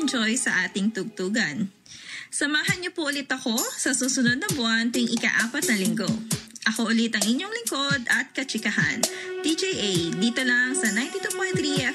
mag-enjoy sa ating tugtugan. Samahan niyo po ulit ako sa susunod na buwan tuwing ika-4 na linggo. Ako ulit ang inyong lingkod at kachikahan, DJ A, dito lang sa 92.3